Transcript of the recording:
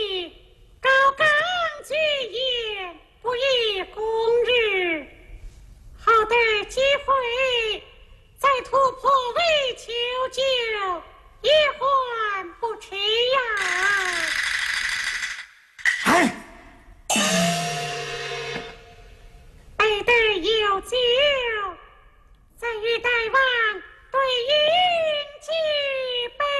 你高岗举业，不宜公日，好待机会再突破为求救，也还不迟呀。